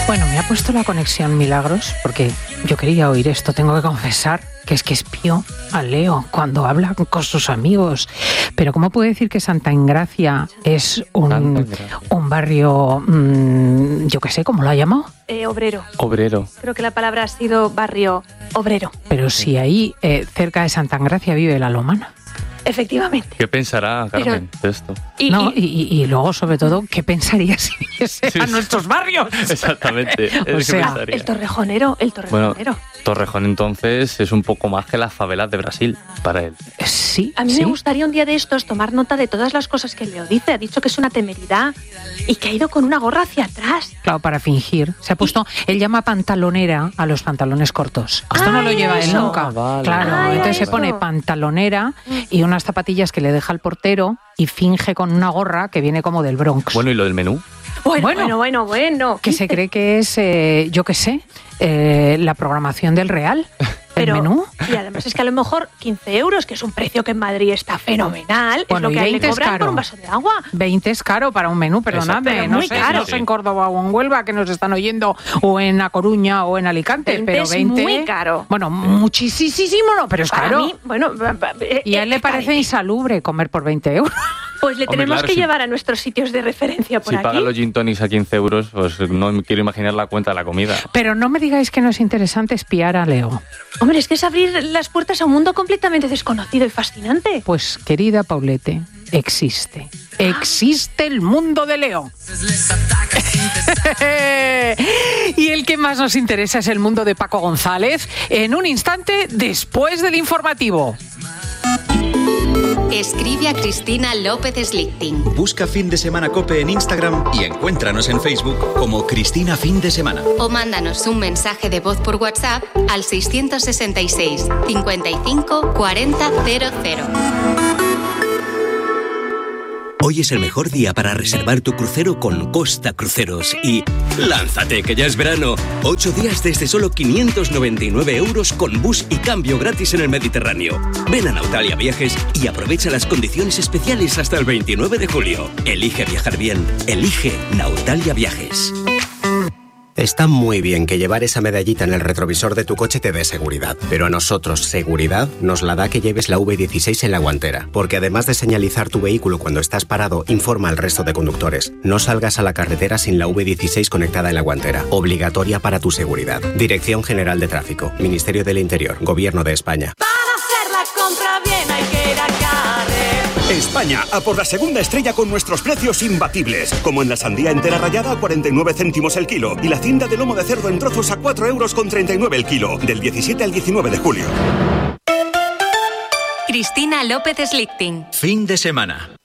Bueno, me ha puesto la conexión Milagros, porque yo quería oír esto, tengo que confesar que es que espió a Leo cuando habla con sus amigos. Pero ¿cómo puede decir que Santa Engracia es un barrio, yo qué sé, ¿cómo lo ha llamado? Obrero. Obrero. Creo que la palabra ha sido barrio obrero. Pero si ahí, cerca de Santa Engracia, vive la Lomana. Efectivamente. ¿Qué pensará Carmen de esto? Y luego, sobre todo, ¿qué pensaría si viese a nuestros barrios? Exactamente. O sea, el Torrejonero. Bueno, Torrejón entonces es un poco más que las favelas de Brasil para él. Sí. A mí me gustaría un día de estos tomar nota de todas las cosas que Leo dice. Ha dicho que es una temeridad y que ha ido con una gorra hacia atrás. Claro, para fingir. Se ha puesto, él llama pantalonera a los pantalones cortos. Esto no lo lleva él nunca. Vale. Claro, entonces se pone pantalonera y unas zapatillas que le deja el portero y finge con una gorra que viene como del Bronx. Bueno, ¿y lo del menú? Bueno. Que se cree que es, yo qué sé, la programación del Real. El menú. Y además es que a lo mejor 15 euros, que es un precio que en Madrid está fenomenal, bueno, es lo que le cobran por un vaso de agua. 20 es caro para un menú, perdonadme. No sé en Córdoba o en Huelva, que nos están oyendo, o en A Coruña o en Alicante, pero 20 es muy caro. Bueno, muchísimo no, pero es para caro. Mí, bueno, y a él le parece insalubre comer por 20 euros. Pues le tenemos que llevar a nuestros sitios de referencia por aquí. Si paga los gin tonics a 15 euros, pues no me quiero imaginar la cuenta de la comida. Pero no me digáis que no es interesante espiar a Leo. Hombre, es que es abrir las puertas a un mundo completamente desconocido y fascinante. Pues, querida Paulete, existe. Existe el mundo de Leo. Y el que más nos interesa es el mundo de Paco González. En un instante, después del informativo. Escribe a Cristina López Slichting. Busca Fin de Semana COPE en Instagram y encuéntranos en Facebook como Cristina Fin de Semana. O mándanos un mensaje de voz por WhatsApp al 666 55 40 00. Hoy es el mejor día para reservar tu crucero con Costa Cruceros y ¡lánzate que ya es verano! 8 días desde solo 599 euros con bus y cambio gratis en el Mediterráneo. Ven a Nautalia Viajes y aprovecha las condiciones especiales hasta el 29 de julio. Elige viajar bien. Elige Nautalia Viajes. Está muy bien que llevar esa medallita en el retrovisor de tu coche te dé seguridad, pero a nosotros seguridad nos la da que lleves la V16 en la guantera, porque además de señalizar tu vehículo cuando estás parado, informa al resto de conductores. No salgas a la carretera sin la V16 conectada en la guantera, obligatoria para tu seguridad. Dirección General de Tráfico, Ministerio del Interior, Gobierno de España. Para hacer la compra bien hay que ir a Carrer. España, a por la segunda estrella con nuestros precios imbatibles. Como en la sandía entera rallada a 49 céntimos el kilo y la cinta de lomo de cerdo en trozos a 4,39 € el kilo. Del 17 al 19 de julio. Cristina López Slichting. Fin de semana.